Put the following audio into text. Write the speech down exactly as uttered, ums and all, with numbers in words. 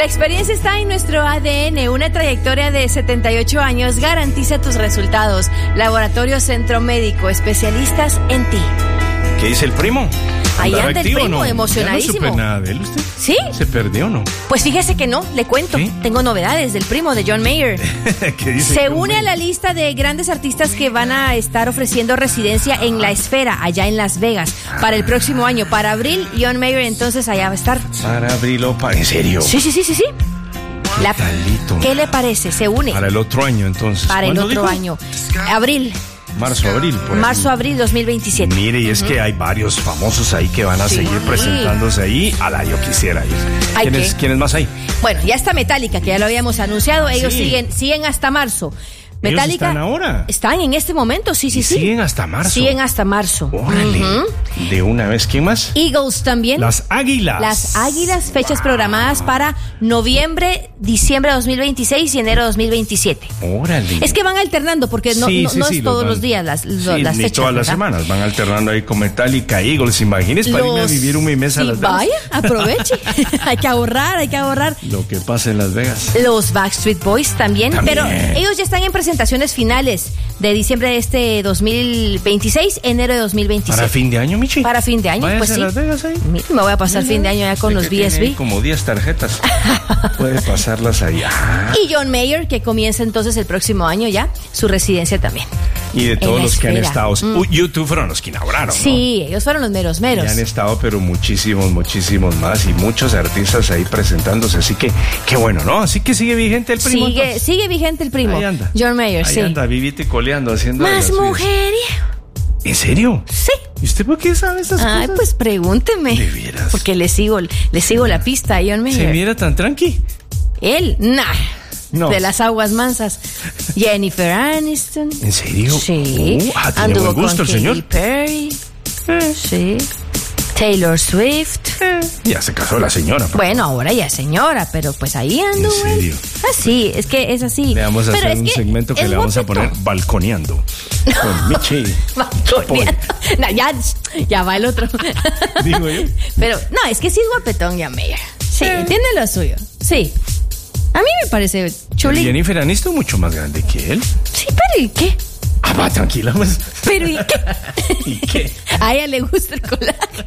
experiencia está en nuestro A D N. Una trayectoria de setenta y ocho años garantiza tus resultados. Laboratorio Centro Médico, especialistas en ti. ¿Qué dice el primo? Ahí anda el primo, no? Emocionadísimo. ¿Ya no supe nada de él usted? ¿Sí? ¿Se perdió o no? Pues fíjese que no, le cuento. ¿Sí? Tengo novedades del primo de John Mayer. ¿Qué dice? Se une a la lista de grandes artistas que van a estar ofreciendo residencia en La Esfera, allá en Las Vegas, para el próximo año. Para abril, John Mayer entonces allá va a estar. Para abril o para... ¿En serio? Sí, sí, sí, sí, sí. La... ¿Qué le parece? Se une. Para el otro año entonces. Para el otro dijo? año. Abril. Marzo, abril. Por Marzo, abril dos mil veintisiete. Mire, y es uh-huh. que hay varios famosos ahí que van a sí. seguir presentándose ahí. A la yo quisiera ir. ¿Quiénes, ¿Quiénes más hay? Bueno, ya está Metallica, que ya lo habíamos anunciado. Ellos sí. siguen, siguen hasta marzo. Metallica. ¿Ellos están ahora? Están en este momento, sí, sí, ¿Y sí. Siguen hasta marzo. Siguen hasta marzo. Órale. Uh-huh. De una vez, ¿quién más? Eagles también. Las Águilas. Las Águilas, fechas wow. programadas para noviembre, diciembre de dos mil veintiséis y enero de dos mil veintisiete. Órale. Es que van alternando porque no, sí, no, sí, no sí, es todos van, los días las, sí, las ni fechas. todas ¿verdad? las semanas, van alternando ahí con Metallica, Eagles. Imagínese para irme a vivir un mes a Las Vegas. Vaya, aproveche. Hay que ahorrar, hay que ahorrar. Lo que pasa en Las Vegas. Los Backstreet Boys también, también. Pero ellos ya están en presentaciones finales de diciembre de este dos mil veintiséis, enero de dos mil veintisiete. ¿Para fin de año, Michi? Para fin de año, Váyase pues sí. a Las Vegas ahí. Me voy a pasar fin de año ya con los B S B. Como diez tarjetas. Puede pasarlas ahí. Ah. Y John Mayer, que comienza entonces el próximo año ya su residencia también. Y de todos los esfera. que han estado. Mm. YouTube fueron los que inauguraron, Sí, ¿no? ellos fueron los meros meros. Y han estado, pero muchísimos, muchísimos más. Y muchos artistas ahí presentándose. Así que, qué bueno, ¿no? Así que sigue vigente el primo. Sigue, entonces. sigue vigente el primo. Ahí anda. John Mayer, ahí sí. Ahí anda, vivite coleando, haciendo. Más mujer. ¿En serio? Sí. ¿Y usted por qué sabe estas Ay, cosas? pues pregúnteme. ¿De veras? Porque le sigo, le sigo la pista a John Mayer. ¿Se mira tan tranqui? Él, nah. No. De las aguas mansas. Jennifer Aniston. ¿En serio? Sí. Uh, ah, tiene Anduvo buen gusto con el señor. Katy Perry. Eh. Sí. Taylor Swift. Eh. Ya se casó la señora. Bueno, ahora ya es señora, pero pues ahí ando. ¿En serio? Así, es que es así. Le vamos a pero hacer es un que segmento que le vamos guapetón. a poner balconeando. Con Michi. Balconeando. No, ya, ya va el otro. Digo yo. Pero, no, es que sí es guapetón, ya Mayer. Sí, eh. tiene lo suyo. Sí. A mí me parece chulín. Jennifer Aniston mucho más grande que él. Sí, pero ¿y qué? Ah, va, tranquila, pues. ¿Pero y qué? ¿Y qué? A ella le gusta el colágeno.